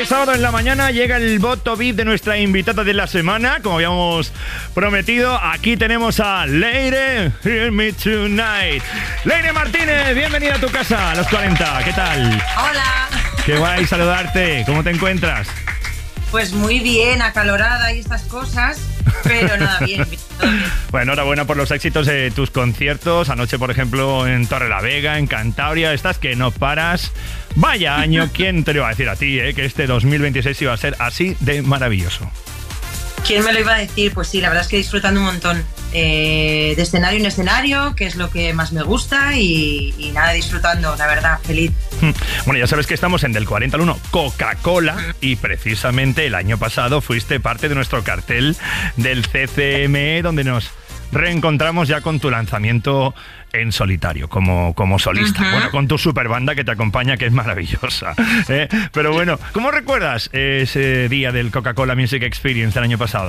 es sábado en la mañana, llega el voto VIP de nuestra invitada de la semana. Como habíamos prometido, aquí tenemos a Leire, Hear Me Tonight. Leire Martínez, bienvenida a tu casa, a los 40. ¿Qué tal? Hola. Qué guay saludarte. ¿Cómo te encuentras? Pues muy bien, acalorada y estas cosas, pero nada, bien, todo bien. Bueno, enhorabuena por los éxitos de tus conciertos. Anoche, por ejemplo, en Torrelavega, en Cantabria. Estás que no paras. Vaya año, ¿quién te lo iba a decir a ti, que este 2026 iba a ser así de maravilloso? ¿Quién me lo iba a decir? Pues sí, la verdad es que disfrutando un montón. De escenario en escenario, que es lo que más me gusta, y nada, disfrutando, la verdad, feliz. Bueno, ya sabes que estamos en Del 40 al 1 Coca-Cola, y precisamente el año pasado fuiste parte de nuestro cartel del CCME, donde nos reencontramos ya con tu lanzamiento en solitario, como solista. Bueno, con tu super banda que te acompaña, que es maravillosa. Pero bueno, ¿cómo recuerdas ese día del Coca-Cola Music Experience del año pasado?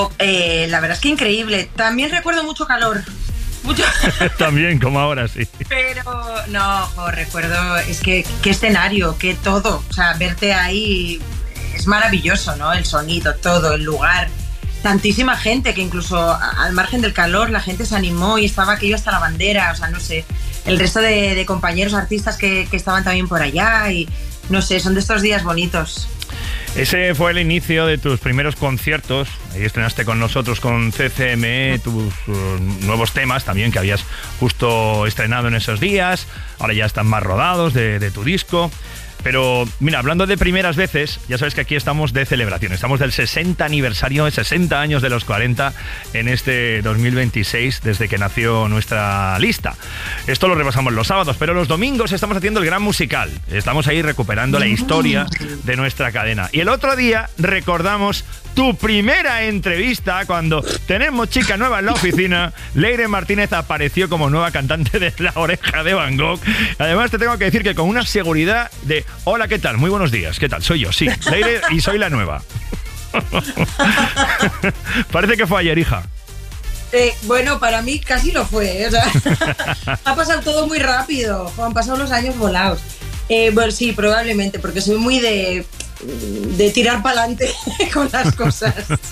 La verdad es que increíble. También recuerdo mucho calor. Mucho. También, como ahora, sí. Pero no, recuerdo, es que qué escenario, qué todo. O sea, verte ahí es maravilloso, ¿no? El sonido, todo, el lugar. Tantísima gente que incluso al margen del calor la gente se animó y estaba aquello hasta la bandera, o sea, no sé, el resto de compañeros artistas que estaban también por allá y no sé, son de estos días bonitos. Ese fue el inicio de tus primeros conciertos. Ahí estrenaste con nosotros, con CCME, tus nuevos temas también que habías justo estrenado en esos días. Ahora ya están más rodados de tu disco. Pero mira, hablando de primeras veces, ya sabes que aquí estamos de celebración. Estamos del 60 aniversario, 60 años de los 40 en este 2026, desde que nació nuestra lista. Esto lo repasamos los sábados, pero los domingos estamos haciendo el gran musical. Estamos ahí recuperando la historia de nuestra cadena. Y el otro día recordamos tu primera entrevista cuando tenemos chica nueva en la oficina. Leire Martínez apareció como nueva cantante de La Oreja de Van Gogh. Además te tengo que decir que con una seguridad de hola, ¿qué tal? Muy buenos días. ¿Qué tal? Soy yo, sí, Leire, y soy la nueva. Parece que fue ayer, hija. Bueno, para mí casi lo fue. O sea, ha pasado todo muy rápido. Han pasado los años volados. Bueno, sí, probablemente, porque soy muy de tirar para adelante con las cosas.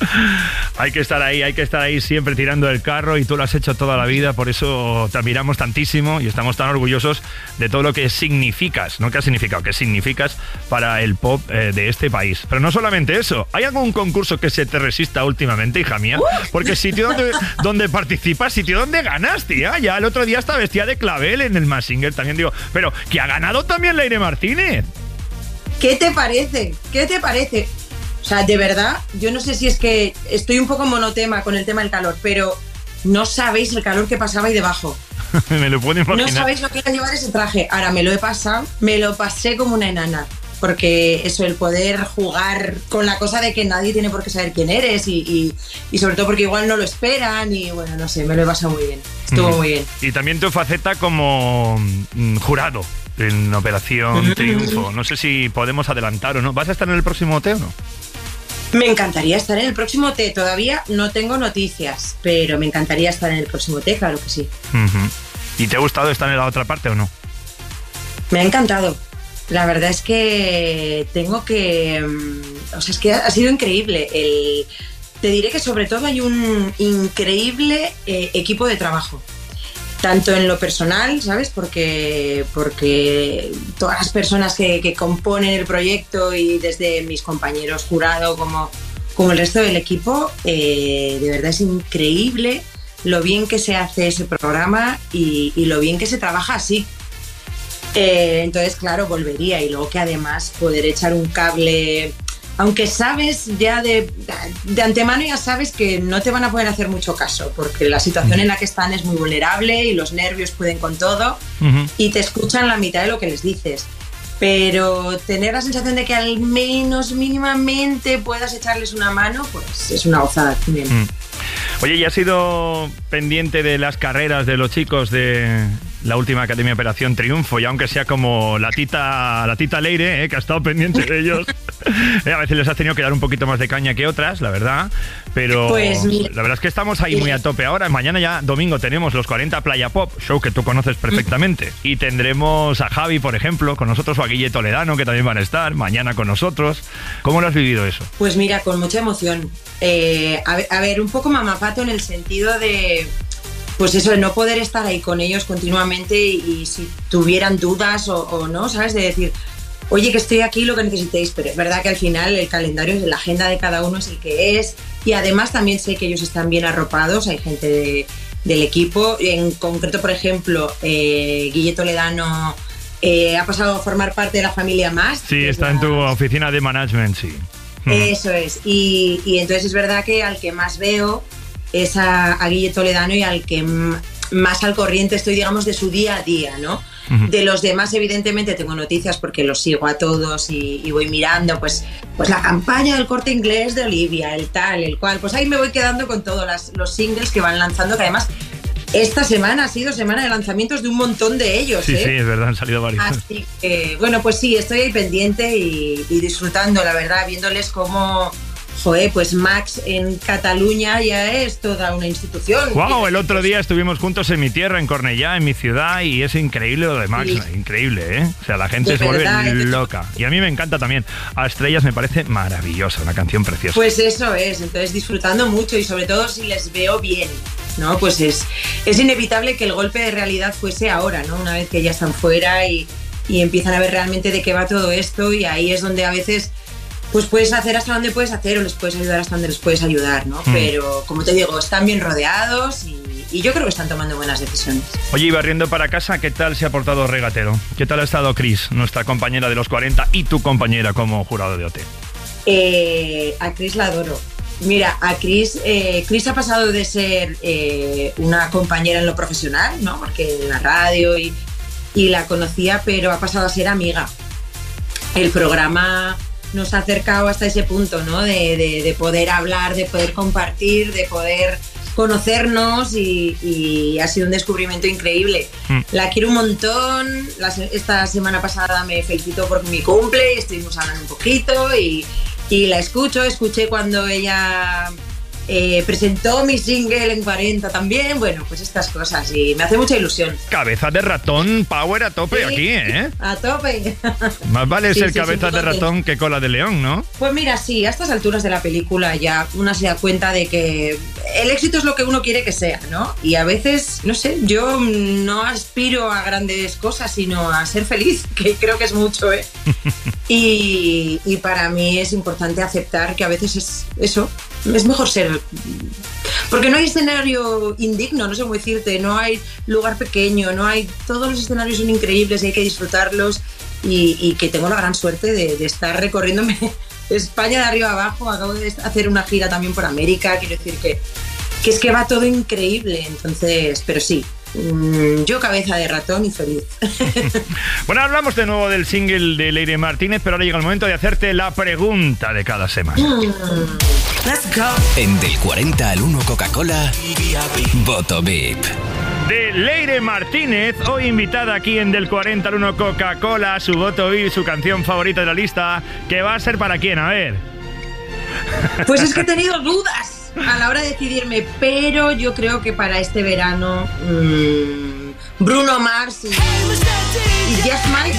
Hay que estar ahí siempre tirando el carro, y tú lo has hecho toda la vida, por eso te admiramos tantísimo y estamos tan orgullosos de todo lo que significas, no que has significado, que significas para el pop de este país. Pero no solamente eso, ¿hay algún concurso que se te resista últimamente, hija mía? Porque sitio donde participas, sitio donde ganas, tía. Ya el otro día estaba vestida de clavel en el Mask Singer, también digo, pero que ha ganado también Leire Martínez. ¿Qué te parece? ¿Qué te parece? O sea, de verdad, yo no sé si es que estoy un poco monotema con el tema del calor, pero no sabéis el calor que pasaba ahí debajo. Me lo puedo imaginar. No sabéis lo que era llevar ese traje. Ahora me lo pasé como una enana. Porque eso, el poder jugar con la cosa de que nadie tiene por qué saber quién eres y sobre todo porque igual no lo esperan y bueno, no sé, me lo he pasado muy bien. Estuvo muy bien. Y también tu faceta como jurado en Operación Triunfo. No sé si podemos adelantar o no. ¿Vas a estar en el próximo OT o no? Me encantaría estar en el próximo OT. Todavía no tengo noticias, pero me encantaría estar en el próximo OT, claro que sí. ¿Y te ha gustado estar en la otra parte o no? Me ha encantado. La verdad es que tengo que... O sea, es que ha sido increíble. Te diré que sobre todo hay un increíble equipo de trabajo. Tanto en lo personal, ¿sabes? Porque todas las personas que componen el proyecto y desde mis compañeros jurado como el resto del equipo, de verdad es increíble lo bien que se hace ese programa y lo bien que se trabaja así. Entonces, claro, volvería y luego que además poder echar un cable, aunque sabes ya de antemano ya sabes que no te van a poder hacer mucho caso porque la situación en la que están es muy vulnerable y los nervios pueden con todo y te escuchan la mitad de lo que les dices. Pero tener la sensación de que al menos mínimamente puedas echarles una mano, pues es una gozada también. Oye, ¿y has sido pendiente de las carreras de los chicos de la última Academia Operación Triunfo? Y aunque sea como la tita Leire, que ha estado pendiente de ellos. A veces les has tenido que dar un poquito más de caña que otras, la verdad, pero pues mira, la verdad es que estamos ahí muy a tope ahora. Mañana ya, domingo, tenemos los 40 Playa Pop, show que tú conoces perfectamente. Y tendremos a Javi, por ejemplo, con nosotros, o a Guille Toledano, que también van a estar mañana con nosotros. ¿Cómo lo has vivido eso? Pues mira, con mucha emoción. A ver, un poco mamapato en el sentido de... Pues eso, de no poder estar ahí con ellos continuamente y si tuvieran dudas o no, ¿sabes? De decir, oye, que estoy aquí, lo que necesitéis, pero es verdad que al final el calendario, la agenda de cada uno es el que es, y además también sé que ellos están bien arropados, hay gente del equipo, en concreto, por ejemplo, Guille Toledano ha pasado a formar parte de la familia Más. Sí, está en tu oficina de management, sí. Eso es, y entonces es verdad que al que más veo es a Guille Toledano y al que más al corriente estoy, digamos, de su día a día, ¿no? Uh-huh. De los demás, evidentemente, tengo noticias porque los sigo a todos y voy mirando, pues la campaña del Corte Inglés de Olivia, el tal, el cual, pues ahí me voy quedando con todos los singles que van lanzando, que además esta semana ha sido semana de lanzamientos de un montón de ellos. Sí, sí, es verdad, han salido varios. Así que, bueno, pues sí, estoy ahí pendiente y disfrutando, la verdad, viéndoles cómo... Joder, pues Max en Cataluña ya es toda una institución. ¡Wow! El otro día estuvimos juntos en mi tierra, en Cornellá, en mi ciudad, y es increíble lo de Max, sí. Increíble, ¿eh? O sea, la gente se vuelve loca. Y a mí me encanta también. A Estrellas me parece maravillosa, una canción preciosa. Pues eso es, entonces disfrutando mucho y sobre todo si les veo bien, ¿no? Pues es inevitable que el golpe de realidad fuese ahora, ¿no? Una vez que ya están fuera y empiezan a ver realmente de qué va todo esto, y ahí es donde a veces... Pues puedes hacer hasta donde puedes hacer o les puedes ayudar hasta donde les puedes ayudar, ¿no? Pero, como te digo, están bien rodeados y yo creo que están tomando buenas decisiones. Oye, y barriendo para casa, ¿qué tal se ha portado Regatero? ¿Qué tal ha estado Cris, nuestra compañera de los 40 y tu compañera como jurado de OT? A Cris la adoro. Mira, a Cris ha pasado de ser una compañera en lo profesional, ¿no? Porque en la radio y la conocía, pero ha pasado a ser amiga. El programa... nos ha acercado hasta ese punto, ¿no? De poder hablar, de poder compartir, de poder conocernos y ha sido un descubrimiento increíble. La quiero un montón. Esta semana pasada me felicitó por mi cumple y estuvimos hablando un poquito y la escuché cuando ella presentó mi single en 40 también. Bueno, pues estas cosas y me hace mucha ilusión. Cabeza de ratón, power a tope, sí, aquí, ¿eh? A tope. Más vale ser cabeza de ratón que cola de león, ¿no? Pues mira, sí, a estas alturas de la película ya uno se da cuenta de que el éxito es lo que uno quiere que sea, ¿no? Y a veces, no sé, yo no aspiro a grandes cosas, sino a ser feliz, que creo que es mucho, ¿eh? Y para mí es importante aceptar que a veces es eso, es mejor ser... Porque no hay escenario indigno, no sé cómo decirte, no hay lugar pequeño, no hay... Todos los escenarios son increíbles y hay que disfrutarlos y que tengo la gran suerte de estar recorriéndome España de arriba abajo. Acabo de hacer una gira también por América, quiero decir que es que va todo increíble, entonces, pero sí. Yo cabeza de ratón y feliz. Bueno, hablamos de nuevo del single de Leire Martínez, pero ahora llega el momento de hacerte la pregunta de cada semana. Let's go. En Del 40 al 1 Coca-Cola, Voto VIP. De Leire Martínez, hoy invitada aquí en Del 40 al 1 Coca-Cola, su Voto VIP, su canción favorita de la lista, que va a ser para quién, a ver. Pues es que he tenido dudas a la hora de decidirme, pero yo creo que para este verano Bruno Mars y Just Might.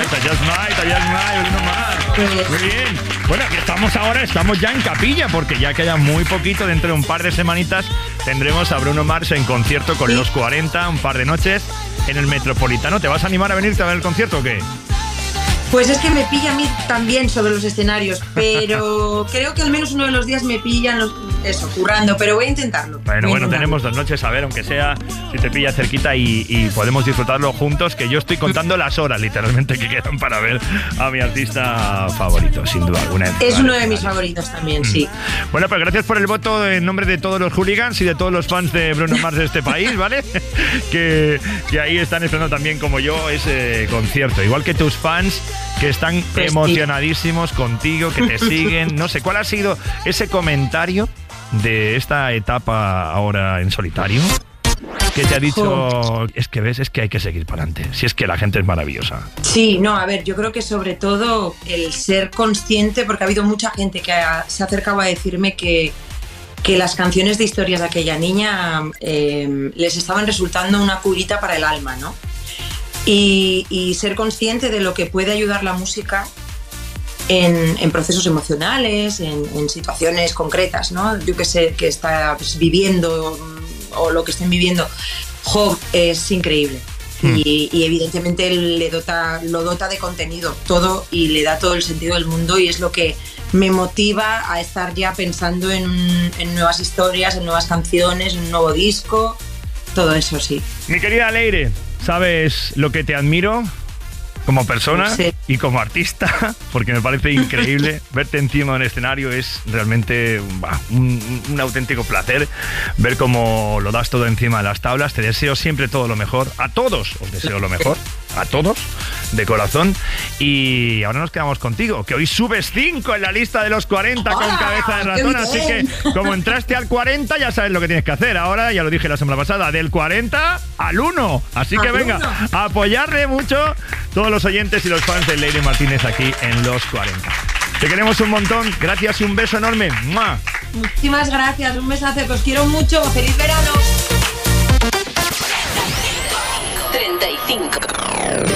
Bruno Mars. Muy bien. Bueno, aquí estamos ya en capilla, porque ya queda muy poquito, dentro de un par de semanitas tendremos a Bruno Mars en concierto con los 40, un par de noches en el Metropolitano. ¿Te vas a animar a venirte a ver el concierto o qué? Pues es que me pilla a mí también sobre los escenarios, pero creo que al menos uno de los días me pillan currando, pero voy a intentarlo. Bueno, tenemos 2 noches, a ver, aunque sea, si te pilla cerquita y podemos disfrutarlo juntos, que yo estoy contando las horas, literalmente, que quedan para ver a mi artista favorito, sin duda alguna. Es uno de mis favoritos también, sí. Bueno, pues gracias por el voto en nombre de todos los hooligans y de todos los fans de Bruno Mars de este país, ¿vale? que ahí están esperando también, como yo, ese concierto. Igual que tus fans, que están emocionadísimos contigo, que te siguen. No sé, ¿cuál ha sido ese comentario de esta etapa ahora en solitario? ¿Qué te ha dicho? Es que hay que seguir para adelante. Si es que la gente es maravillosa. Sí, no, a ver, yo creo que sobre todo el ser consciente, porque ha habido mucha gente que se ha acercado a decirme que las canciones de historias de aquella niña les estaban resultando una curita para el alma, ¿no? Y ser consciente de lo que puede ayudar la música en procesos emocionales, en situaciones concretas, ¿no? Yo que sé, que estás viviendo o lo que estén viviendo. Es increíble. Y evidentemente lo dota de contenido todo y le da todo el sentido del mundo, y es lo que me motiva a estar ya pensando en nuevas historias, en nuevas canciones, en un nuevo disco, todo eso, sí. Mi querida Leire, ¿sabes lo que te admiro como persona y como artista? Porque me parece increíble verte encima del escenario. Es realmente un auténtico placer ver cómo lo das todo encima de las tablas. Te deseo siempre todo lo mejor. A todos os deseo lo mejor. A todos, de corazón. Y ahora nos quedamos contigo, que hoy subes 5 en la lista de los 40 con Cabeza de Ratón. Así que, como entraste al 40, ya sabes lo que tienes que hacer. Ahora, ya lo dije la semana pasada, del 40 al 1. Así que venga, a apoyarle mucho todos los oyentes y los fans de Leire Martínez aquí en los 40. Te queremos un montón. Gracias y un beso enorme. ¡Mua! Muchísimas gracias. Un besazo. Que os quiero mucho. ¡Feliz verano! 35.